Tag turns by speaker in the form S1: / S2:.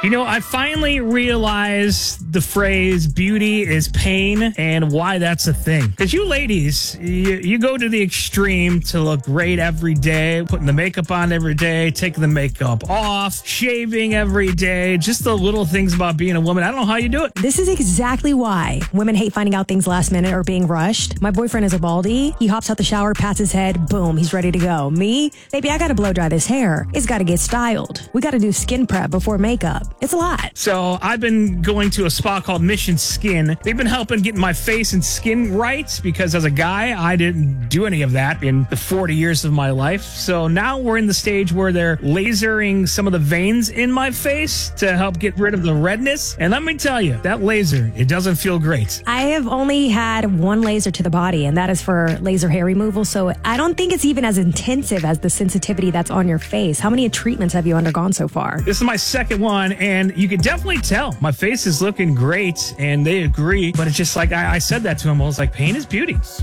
S1: You know, I finally realized the phrase beauty is pain and why that's a thing. Because you ladies, you go to the extreme to look great every day, putting the makeup on every day, taking the makeup off, shaving every day, just the little things about being a woman. I don't know how you do it.
S2: This is exactly why women hate finding out things last minute or being rushed. My boyfriend is a baldy. He hops out the shower, pats his head, boom, he's ready to go. Me? Baby, I gotta blow dry this hair. It's gotta get styled. We gotta do skin prep before makeup. It's a lot.
S1: So I've been going to a spa called Mission Skin. They've been helping get my face and skin right because as a guy, I didn't do any of that in the 40 years of my life. So now we're in the stage where they're lasering some of the veins in my face to help get rid of the redness. And let me tell you, that laser, it doesn't feel great.
S2: I have only had one laser to the body, and that is for laser hair removal. So I don't think it's even as intensive as the sensitivity that's on your face. How many treatments have you undergone so far?
S1: This is my second one, and you can definitely tell my face is looking great, and they agree. But it's just like I said that to him. I was like, pain is beauty.